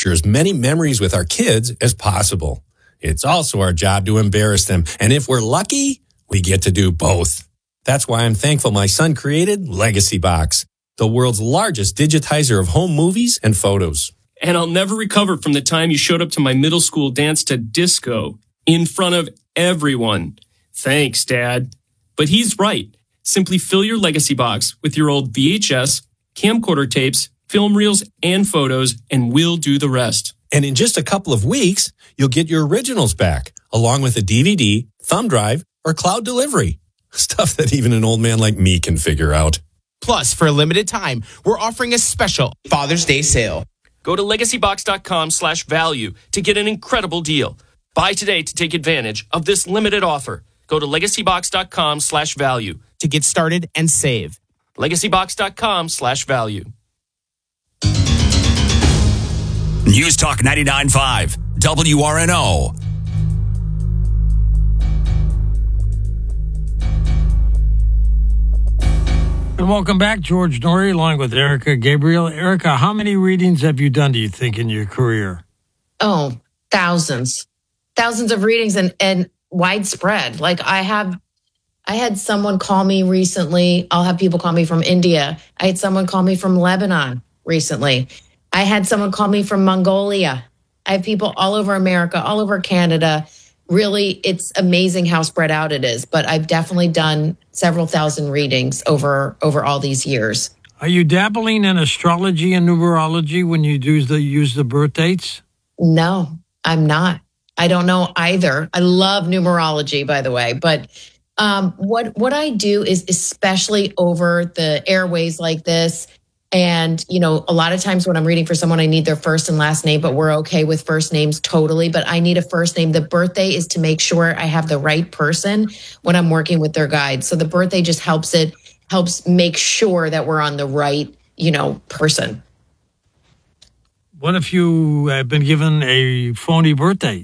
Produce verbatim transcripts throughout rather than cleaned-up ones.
capture as many memories with our kids as possible. It's also our job to embarrass them. And if we're lucky, we get to do both. That's why I'm thankful my son created Legacy Box, the world's largest digitizer of home movies and photos. And I'll never recover from the time you showed up to my middle school dance to disco in front of everyone. Thanks, Dad. But he's right. Simply fill your Legacy Box with your old V H S, camcorder tapes, film reels, and photos, and we'll do the rest. And in just a couple of weeks, you'll get your originals back, along with a D V D, thumb drive, or cloud delivery. Stuff that even an old man like me can figure out. Plus, for a limited time, we're offering a special Father's Day sale. Go to legacybox.com slash value to get an incredible deal. Buy today to take advantage of this limited offer. Go to legacybox.com slash value to get started and save. legacybox.com slash value. News Talk ninety-nine point five, W R N O. And welcome back, George Noory, along with Erica Gabriel. Erica, how many readings have you done, do you think, in your career? Oh, thousands. Thousands of readings and, and widespread. Like I have, I had someone call me recently. I'll have people call me from India. I had someone call me from Lebanon recently. I had someone call me from Mongolia. I have people all over America, all over Canada. Really, it's amazing how spread out it is. But I've definitely done several thousand readings over over all these years. Are you dabbling in astrology and numerology when you do the use the birth dates? No, I'm not. I don't know either. I love numerology, by the way. But um, what what I do is, especially over the airways like this, and, you know, a lot of times when I'm reading for someone, I need their first and last name, but we're okay with first names totally. But I need a first name. The birthday is to make sure I have the right person when I'm working with their guide. So the birthday just helps it, helps make sure that we're on the right, you know, person. What if you have been given a phony birth date?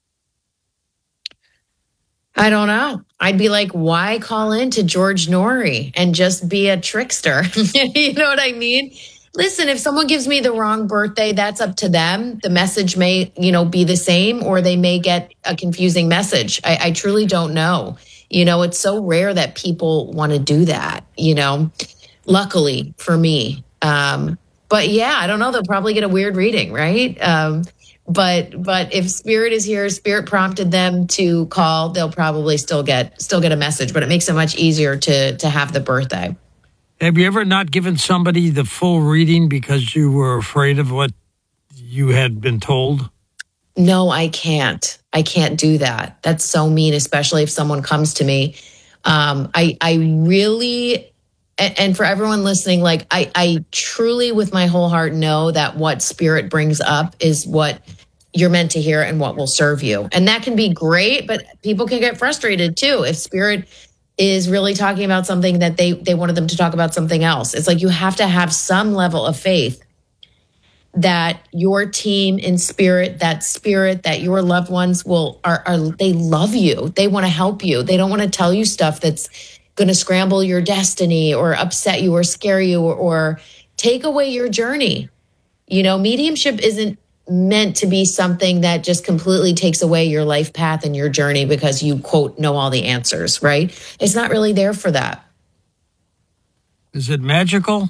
I don't know. I'd be like, why call in to George Noory and just be a trickster? You know what I mean? Listen, if someone gives me the wrong birthday, that's up to them. The message may, you know, be the same, or they may get a confusing message. I, I truly don't know. You know, it's so rare that people want to do that, you know, luckily for me. Um, but yeah, I don't know. They'll probably get a weird reading, right? Um, But but if Spirit is here, Spirit prompted them to call, they'll probably still get still get a message. But it makes it much easier to to have the birthday. Have you ever not given somebody the full reading because you were afraid of what you had been told? No, I can't. I can't do that. That's so mean, especially if someone comes to me. Um, I I really, and, and for everyone listening, like I I truly, with my whole heart, know that what Spirit brings up is what you're meant to hear and what will serve you. And that can be great, but people can get frustrated too if Spirit is really talking about something that they they wanted them to talk about something else. It's like you have to have some level of faith that your team in Spirit, that Spirit, that your loved ones will are, are they love you. They want to help you. They don't want to tell you stuff that's going to scramble your destiny or upset you or scare you or, or take away your journey. You know, mediumship isn't meant to be something that just completely takes away your life path and your journey because you, quote, know all the answers, right? It's not really there for that. Is it magical?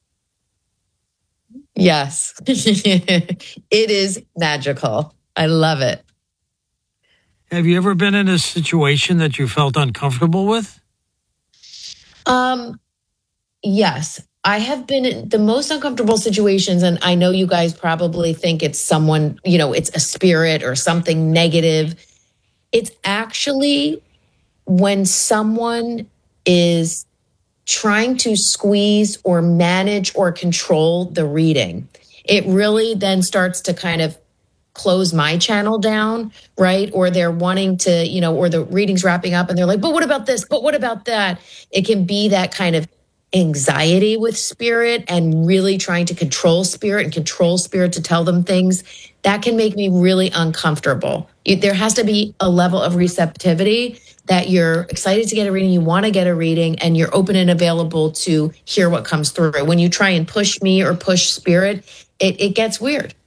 Yes. It is magical. I love it. Have you ever been in a situation that you felt uncomfortable with? Um, yes. I have been in the most uncomfortable situations, and I know you guys probably think it's someone, you know, it's a spirit or something negative. It's actually when someone is trying to squeeze or manage or control the reading. It really then starts to kind of close my channel down, right? Or they're wanting to, you know, or the reading's wrapping up and they're like, but what about this? But what about that? It can be that kind of anxiety with Spirit and really trying to control Spirit and control Spirit to tell them things. That can make me really uncomfortable. You, there has to be a level of receptivity that you're excited to get a reading, you want to get a reading, and you're open and available to hear what comes through. When you try and push me or push Spirit, it, it gets weird.